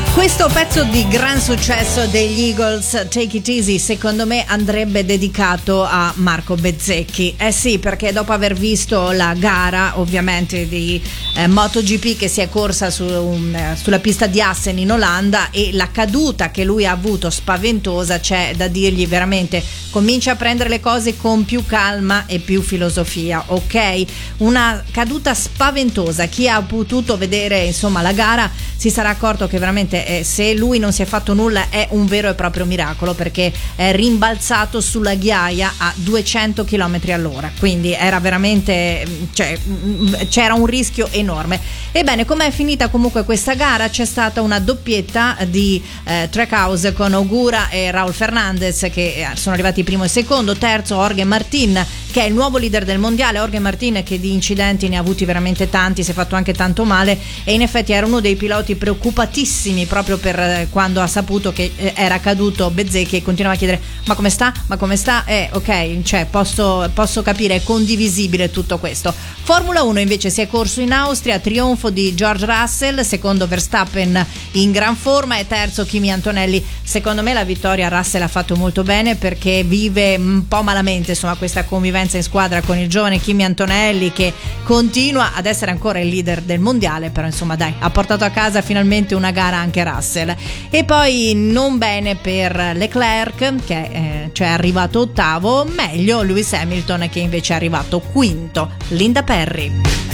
Questo pezzo di gran successo degli Eagles, Take It Easy, secondo me andrebbe dedicato a Marco Bezzecchi. Eh sì, perché dopo aver visto la gara ovviamente di MotoGP che si è corsa sulla pista di Assen in Olanda, e la caduta che lui ha avuto spaventosa, c'è da dirgli veramente comincia a prendere le cose con più calma e più filosofia, ok? Una caduta spaventosa. Chi ha potuto vedere insomma la gara si sarà accorto che veramente se lui non si è fatto nulla è un vero e proprio miracolo, perché è rimbalzato sulla ghiaia a 200 km all'ora, quindi era veramente, c'era un rischio enorme. Ebbene, com'è finita comunque questa gara? C'è stata una doppietta di Trackhouse con Ogura e Raul Fernandez, che sono arrivati primo e secondo. Terzo Jorge Martin, che è il nuovo leader del mondiale. Jorge Martin, che di incidenti ne ha avuti veramente tanti, si è fatto anche tanto male, e in effetti era uno dei piloti preoccupatissimi proprio per quando ha saputo che era caduto Bezzecchi, e continuava a chiedere ma come sta? Ok, cioè posso capire, è condivisibile tutto questo. Formula 1 invece si è corso in Austria, trionfo di George Russell, secondo Verstappen in gran forma e terzo Kimi Antonelli. Secondo me la vittoria Russell ha fatto molto bene, perché vive un po' malamente insomma questa convivenza in squadra con il giovane Kimi Antonelli, che continua ad essere ancora il leader del mondiale, però insomma dai, ha portato a casa finalmente una gara anche Russell. E poi non bene per Leclerc, che cioè è arrivato ottavo, meglio Lewis Hamilton, che invece è arrivato quinto. Linda Perry.